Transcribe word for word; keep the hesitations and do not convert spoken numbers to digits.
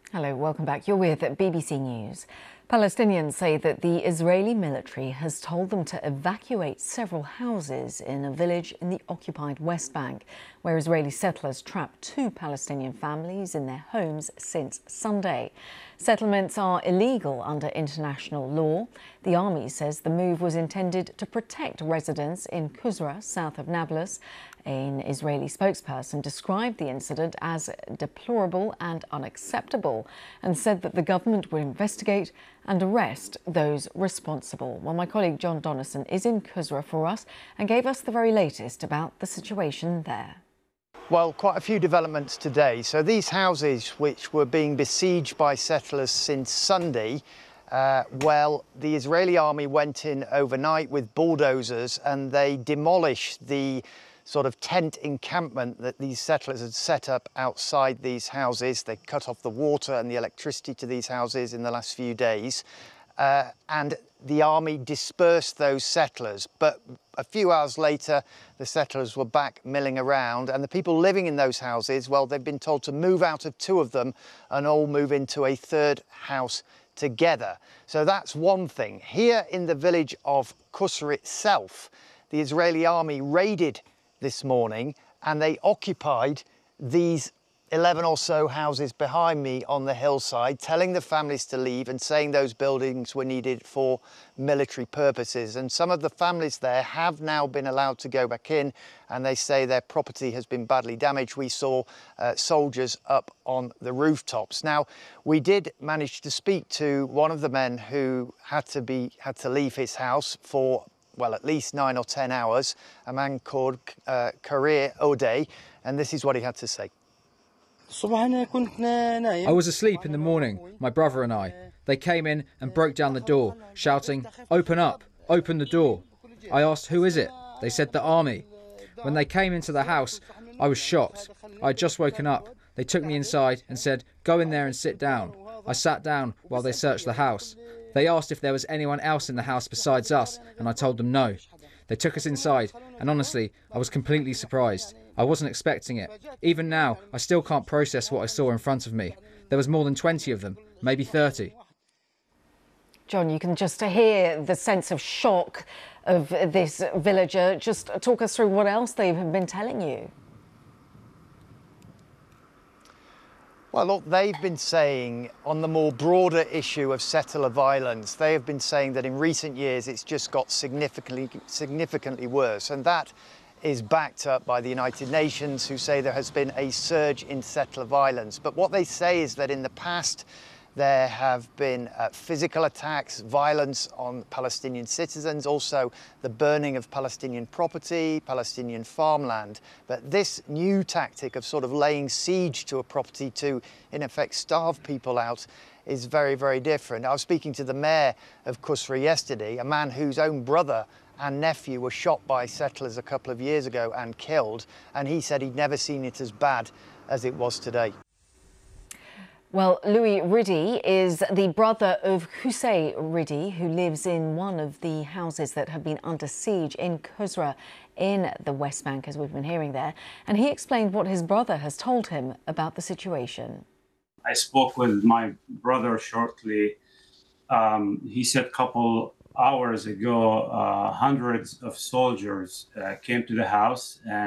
Hello, welcome back. You're with B B C News. Palestinians say that the Israeli military has told them to evacuate several houses in a village in the occupied West Bank, where Israeli settlers trapped two Palestinian families in their homes since Sunday. Settlements are illegal under international law. The army says the move was intended to protect residents in Kusra, south of Nablus. An Israeli spokesperson described the incident as deplorable and unacceptable and said that the government will investigate and arrest those responsible. Well, my colleague John Donnison is in Kusra for us and gave us the very latest about the situation there. Well, quite a few developments today. So these houses, which were being besieged by settlers since Sunday, uh, well, the Israeli army went in overnight with bulldozers and they demolished the sort of tent encampment that these settlers had set up outside these houses. They cut off the water and the electricity to these houses in the last few days. Uh, and the army dispersed those settlers. But a few hours later, the settlers were back milling around, and the people living in those houses, well, they've been told to move out of two of them and all move into a third house together. So that's one thing. Here in the village of Kusra itself, the Israeli army raided this morning and they occupied these eleven or so houses behind me on the hillside, telling the families to leave and saying those buildings were needed for military purposes. And some of the families there have now been allowed to go back in, and they say their property has been badly damaged. We saw uh, soldiers up on the rooftops. Now, we did manage to speak to one of the men who had to be had to leave his house for well, at least nine or ten hours, a man called uh, Karir Odeh, and this is what he had to say. I was asleep in the morning, my brother and I. They came in and broke down the door, shouting, "Open up, open the door." I asked, "Who is it?" They said, "The army." When they came into the house, I was shocked. I had just woken up. They took me inside and said, "Go in there and sit down." I sat down while they searched the house. They asked if there was anyone else in the house besides us, and I told them no. They took us inside, and honestly, I was completely surprised. I wasn't expecting it. Even now, I still can't process what I saw in front of me. There was more than twenty of them, maybe thirty. John, you can just hear the sense of shock of this villager. Just talk us through what else they have been telling you. Well, look, they've been saying on the more broader issue of settler violence, they have been saying that in recent years it's just got significantly, significantly worse. And that is backed up by the United Nations, who say there has been a surge in settler violence. But what they say is that in the past, there have been uh, physical attacks, violence on Palestinian citizens, also the burning of Palestinian property, Palestinian farmland. But this new tactic of sort of laying siege to a property to, in effect, starve people out is very, very different. I was speaking to the mayor of Kusra yesterday, a man whose own brother and nephew were shot by settlers a couple of years ago and killed, and he said he'd never seen it as bad as it was today. Well, Louis Riddy is the brother of Hussein Riddy, who lives in one of the houses that have been under siege in Kusra in the West Bank, as we've been hearing there. And he explained what his brother has told him about the situation. I spoke with my brother shortly. Um, he said a couple hours ago, uh, hundreds of soldiers uh, came to the house and